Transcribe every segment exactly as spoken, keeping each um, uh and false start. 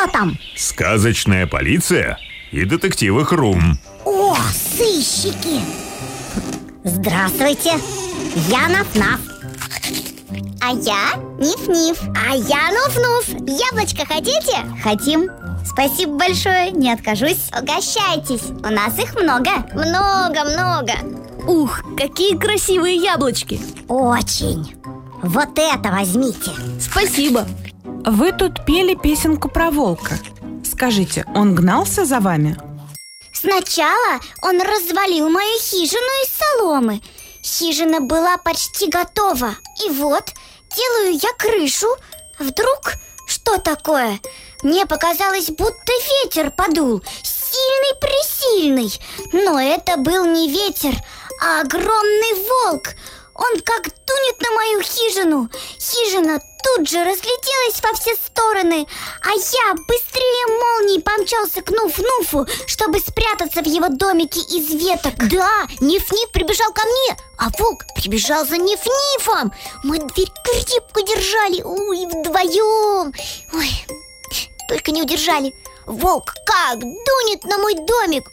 Кто там? Сказочная полиция и детективы Хрум. О, сыщики! Здравствуйте, я Наф-Наф. А я Ниф-Ниф. А я Нуф-Нуф. Яблочко хотите? Хотим. Спасибо большое, не откажусь. Угощайтесь, у нас их много. Много-много. Ух, какие красивые яблочки. Очень. Вот это возьмите. Спасибо. Вы тут пели песенку про волка. Скажите, он гнался за вами? Сначала он развалил мою хижину из соломы. Хижина была почти готова. И вот, делаю я крышу. Вдруг, что такое? Мне показалось, будто ветер подул. Сильный-пресильный. Но это был не ветер, а огромный волк. Он как дунет на мою хижину. Хижина тут же разлетелась во все стороны, а я быстрее молнии помчался к Нуф-Нуфу, чтобы спрятаться в его домике из веток. Да, Ниф-Ниф прибежал ко мне, а волк прибежал за Ниф-Нифом. Мы дверь крепко держали, ой, вдвоем. Ой, только не удержали. Волк как дунет на мой домик.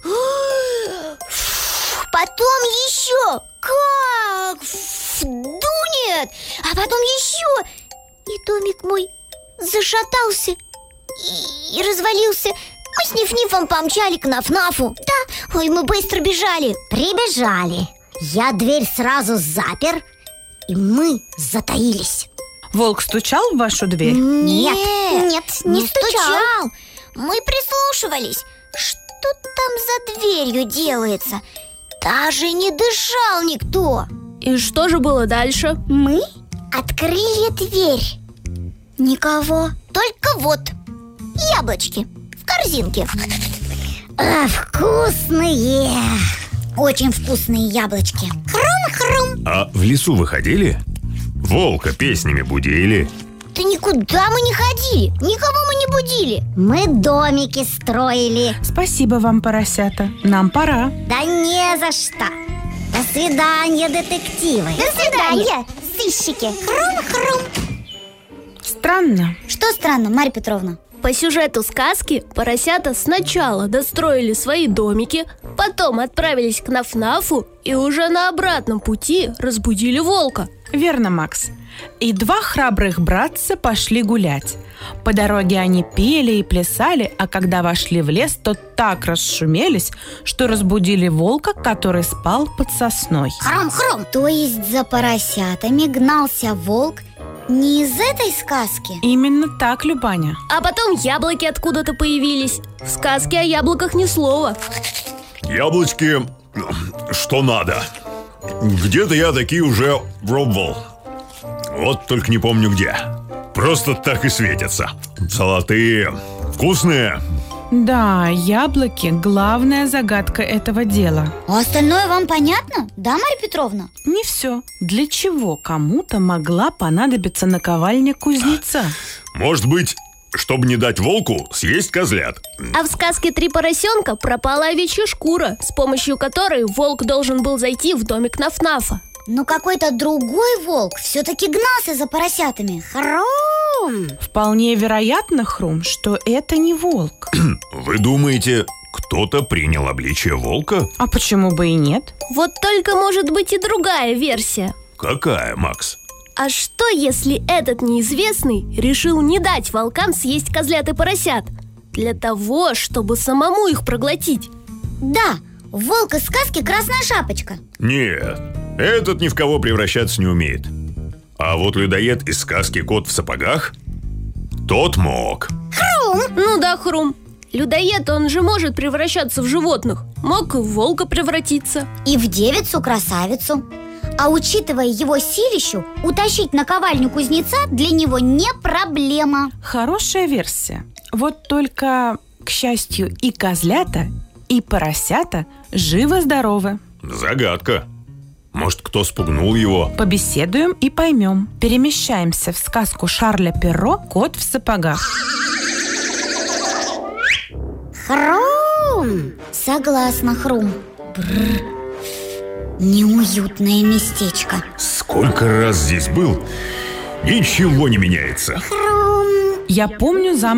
Потом еще как дунет, а потом еще. И домик мой зашатался и, и развалился. Мы с Ниф-Нифом помчали к Наф-Нафу. Да, ой, мы быстро бежали. Прибежали. Я дверь сразу запер, и мы затаились. Волк стучал в вашу дверь? Нет, нет, не, не стучал. стучал. Мы прислушивались. Что там за дверью делается? Даже не дышал никто. И что же было дальше? Мы открыли дверь. Никого. Только вот яблочки в корзинке. А, вкусные. Очень вкусные яблочки. Хрум-хрум. А в лесу вы ходили? Волка песнями будили? Да никуда мы не ходили, никого мы не будили. Мы домики строили. Спасибо вам, поросята. Нам пора. Да не за что. До свидания, детективы. До свидания, сыщики. Хрум-хрум. Странно. Что странно, Марья Петровна? По сюжету сказки поросята сначала достроили свои домики, потом отправились к Наф-Нафу и уже на обратном пути разбудили волка. Верно, Макс. И два храбрых братца пошли гулять. По дороге они пели и плясали, а когда вошли в лес, то так расшумелись, что разбудили волка, который спал под сосной. Хрум-хрум. То есть за поросятами гнался волк не из этой сказки? Именно так, Любаня. А потом яблоки откуда-то появились. В сказке о яблоках ни слова. Яблочки, что надо. Где-то я такие уже пробовал. Вот только не помню где. Просто так и светятся. Золотые, вкусные. Да, яблоки – главная загадка этого дела. А остальное вам понятно? Да, Марья Петровна? Не все. Для чего кому-то могла понадобиться наковальня кузнеца? Может быть, чтобы не дать волку съесть козлят. А в сказке «Три поросенка» пропала овечья шкура, с помощью которой волк должен был зайти в домик Наф-Нафа. Но какой-то другой волк все-таки гнался за поросятами. Хрум. Вполне вероятно, Хрум, что это не волк. Вы думаете, кто-то принял обличие волка? А почему бы и нет? Вот только может быть и другая версия. Какая, Макс? А что, если этот неизвестный решил не дать волкам съесть козлят и поросят? Для того, чтобы самому их проглотить? Да, волк из сказки «Красная шапочка». Нет, этот ни в кого превращаться не умеет. А вот людоед из сказки «Кот в сапогах» тот мог. Хрум! Ну да, Хрум. Людоед, он же может превращаться в животных. Мог и в волка превратиться. И в девицу-красавицу. А учитывая его силищу, утащить наковальню кузнеца для него не проблема. Хорошая версия. Вот только, к счастью, и козлята, и поросята живы-здоровы. Загадка. Может, кто спугнул его? Побеседуем и поймем. Перемещаемся в сказку Шарля Перро «Кот в сапогах». Хрум. Согласна, Хрум. Бррр. Неуютное местечко. Сколько раз здесь был, ничего не меняется. Я помню замок